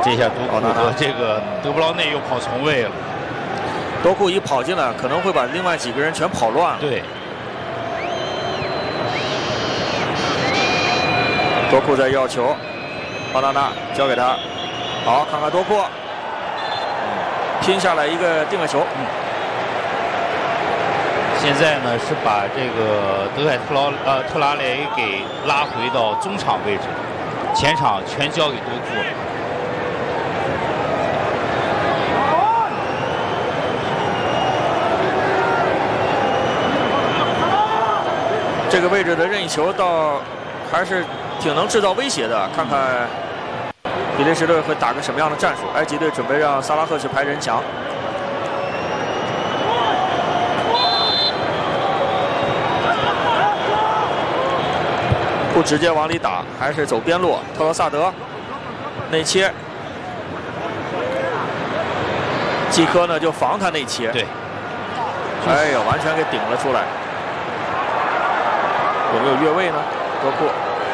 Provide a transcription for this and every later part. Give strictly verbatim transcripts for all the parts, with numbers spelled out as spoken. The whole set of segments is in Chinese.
这下多库和这个德布劳内又跑重位了。 多库一跑进来，可能会把另外几个人全跑乱了。 对。 多库在要球，奥纳纳交给他，好，看看多库，拼下来一个定位球。嗯。 现在呢是把这个德凯特劳呃特拉雷给拉回到中场位置，前场全交给多库了。 这个位置的任意球倒还是挺能制造威胁的，看看比利时队会打个什么样的战术。埃及队准备让萨拉赫去排人墙。不直接往里打，还是走边路。特罗萨德内切，季科呢就防他内切。 对， 哎呦，完全给顶了出来。有没有越位呢？多库，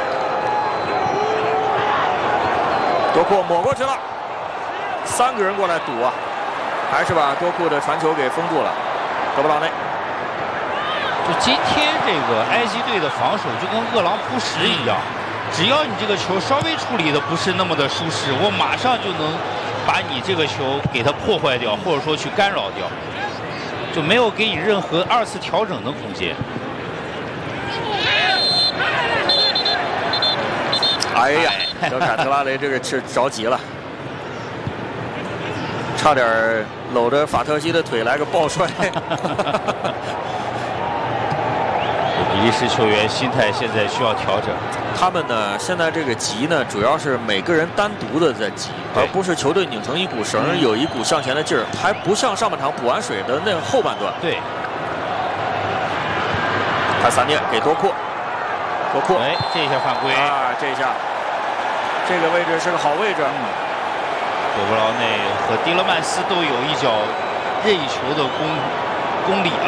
多库抹过去了，三个人过来堵啊，还是把多库的传球给封住了。德布劳内。 就今天这个埃及队的防守就跟饿狼扑食一样，只要你这个球稍微处理的不是那么的舒适，我马上就能把你这个球给它破坏掉，或者说去干扰掉，就没有给你任何二次调整的空间。 哎呀，德凯特拉雷这个是着急了，差点搂着法特西的腿来个抱摔。 比利时球员心态现在需要调整。 他们呢，现在这个急呢，主要是每个人单独的在急，而不是球队拧成一股绳，嗯、有一股向前的劲儿，还不像上半场补完水的那个后半段。 对。 他撒涅给多库，多库， 哎，这一下犯规啊！这一下，这个位置是个好位置。嗯。 德布劳内和迪勒曼斯都有一脚任意球的功功力啊。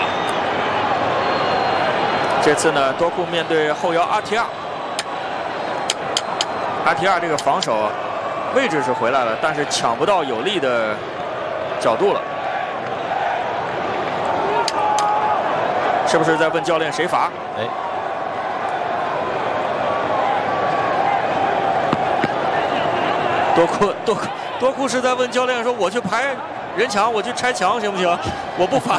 这次呢，多库面对后腰阿提亚，阿提亚这个防守位置是回来了，但是抢不到有利的角度了。是不是在问教练谁罚？ 哎， 多库多库多库是在问教练说：“我去排人墙，我去拆墙，行不行？我不罚。”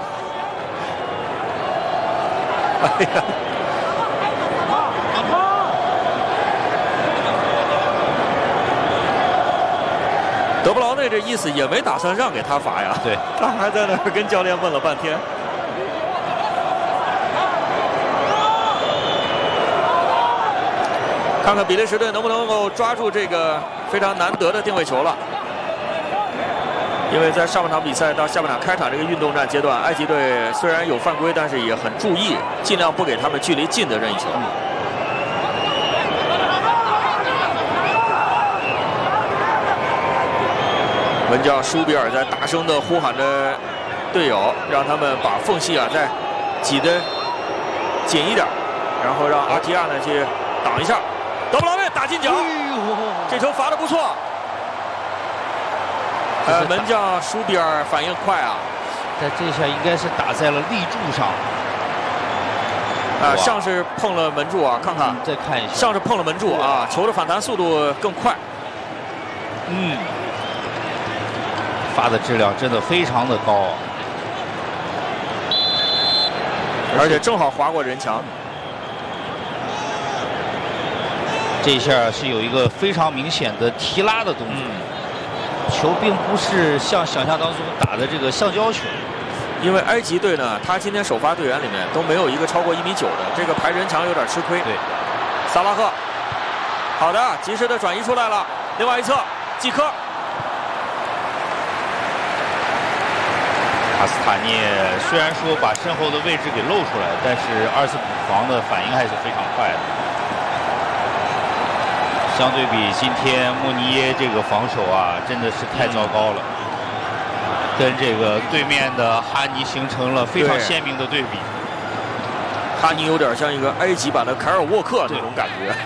哎呀！德布劳内这意思也没打算让给他罚呀。 对， 他还在那儿跟教练问了半天。看看比利时队能不能够抓住这个非常难得的定位球了。因为在上半场比赛到下半场开场这个运动战阶段，埃及队虽然有犯规，但是也很注意，尽量不给他们距离近的任意球。门将舒比尔在大声的呼喊着队友，让他们把缝隙啊再挤得紧一点，然后让阿提亚呢去挡一下。德布劳内打进脚，这球罚得不错。呃，门将舒比尔反应快啊， 但这下应该是打在了立柱上， 啊，像是碰了门柱啊，看看， 嗯、再看一下， 像是碰了门柱啊，球的反弹速度更快。 嗯，发的质量真的非常的高啊， 而且正好划过人墙。 这一下是有一个非常明显的提拉的动作。嗯，球并不是像想象当中打的这个橡胶球， 因为埃及队呢，他今天首发队员里面都没有一个超过一米九的，这个排人墙有点吃亏。 对， 萨拉赫，好的，及时的转移出来了。另外一侧，季科， 卡斯塔涅虽然说把身后的位置给露出来，但是二次补防的反应还是非常快的。相对比今天穆尼耶这个防守啊，真的是太糟糕了，跟这个对面的哈尼形成了非常鲜明的对比。 哈尼有点像一个埃及版的凯尔沃克那种感觉。